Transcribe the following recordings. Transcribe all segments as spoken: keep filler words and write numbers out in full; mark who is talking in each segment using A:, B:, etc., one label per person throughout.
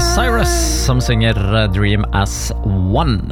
A: Miley Cyrus som synger Dream as One.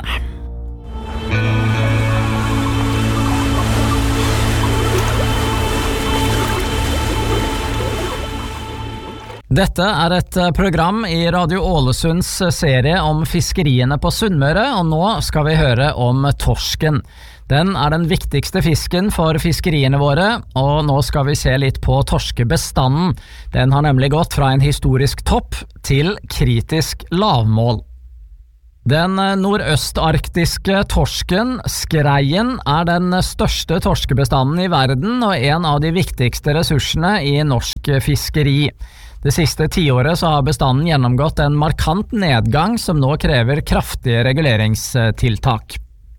A: Dette er et program i Radio Ålesunds serie om fiskeriene på Sunnmøre, og nå skal vi høre om torsken. Den er den viktigste fisken for fiskeriene våre, og nå skal vi se litt på torskebestanden. Den har nemlig gått fra en historisk topp til kritisk lavmål. Den nordøstarktiske torsken, skreien, er den største torskebestanden i verden og en av de viktigste ressursene i norsk fiskeri. Det siste tiåret så har bestanden gjennomgått en markant nedgang som nå krever kraftige reguleringstiltak.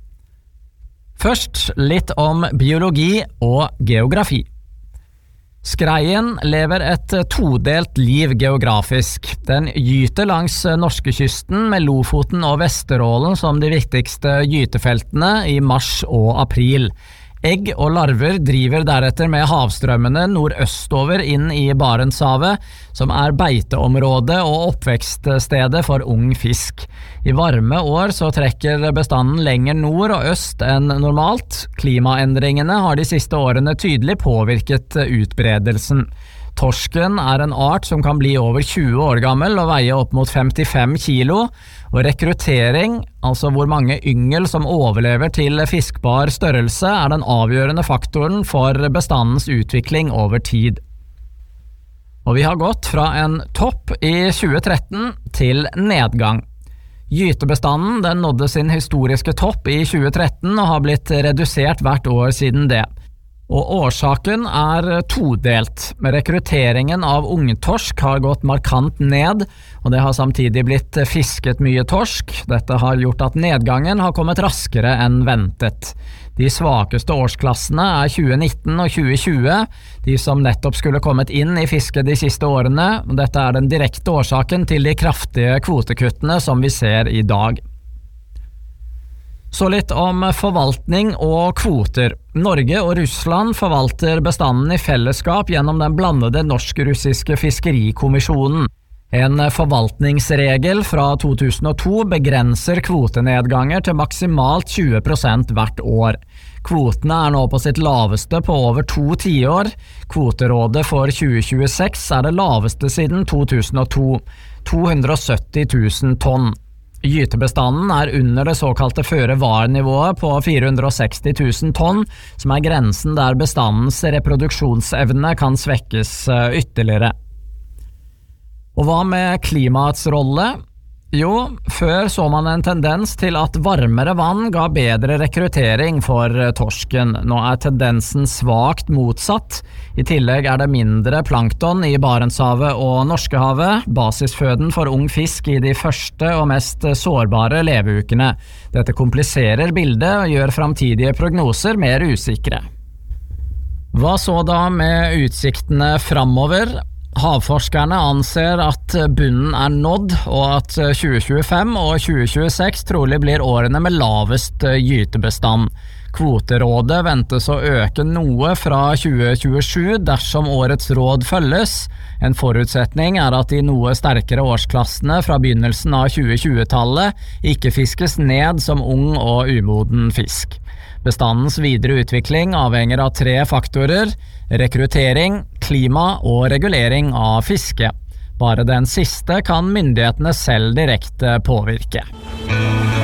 A: Først litt om biologi og geografi. Skreien lever et todelt liv geografisk. Den gyter langs norskekysten med Lofoten og Vesterålen som de viktigste gytefeltene i mars og april. Egg og larver driver deretter med havstrømmene nordøstover inn i Barentshavet, som er beiteområdet og oppvekststedet for ung fisk. I varme år så trekker bestanden lenger nord og øst enn normalt. Klimaendringene har de siste årene tydelig påvirket utbredelsen. Torsken er en art som kan bli over tjue år gammel og veie opp mot femtifem kilo, og rekruttering, altså hvor mange yngel som overlever til fiskbar størrelse, er den avgjørende faktoren for bestandens utvikling over tid. Og vi har gått fra en topp i tjue tretten til nedgang. Gytebestanden den nådde sin historiske topp i tjue tretten og har blitt redusert hvert år siden det. Og årsaken er todelt. Rekrutteringen av ungtorsk har gått markant ned, og det har samtidig blitt fisket mye torsk. Dette har gjort at nedgangen har kommet raskere enn ventet. De svakeste årsklassene er tjue nitten og tjue tjue, de som nettopp skulle kommet inn i fisket de siste årene. Dette er den direkte årsaken til de kraftige kvotekuttene som vi ser i dag. Så litt om forvaltning og kvoter. Norge og Russland forvalter bestanden i fellesskap gjennom den blandede norsk-russiske fiskerikommisjonen. En forvaltningsregel fra to tusen og to begrenser kvotenedganger til maksimalt tjue prosent hvert år. Kvotene er nå på sitt laveste på over to tiår. Kvoterådet for tjue tjueseks er det laveste siden to tusen og to, to hundre og sytti tusen tonn. Gytebestanden er under det såkalte føre-var-nivået på fire hundre og seksti tusen tonn, som er grensen der bestandens reproduksjonsevne kan svekkes ytterligere. Og hva med klimaets rolle? Jo, før så man en tendens til at varmere vann ga bedre rekruttering for torsken. Nå er tendensen svakt motsatt. I tillegg er det mindre plankton i Barentshavet og Norskehavet, basisføden for ung fisk i de første og mest sårbare leveukene. Dette kompliserer bildet og gjør framtidige prognoser mer usikre. Hva så da med utsiktene framover? Havforskerne anser at bunnen er nådd, og at tjue tjuefem og tjue tjueseks trolig blir årene med lavest gytebestand. Kvoterådet ventes å øke noe fra tjue tjuesju dersom årets råd følges. En forutsetning er at de noe sterkere årsklassene fra begynnelsen av tjue tjue-tallet ikke fiskes ned som ung og umoden fisk. Bestandens videre utvikling avhenger av tre faktorer: rekruttering, klima og regulering av fiske. Bare den siste kan myndighetene selv direkte påvirke.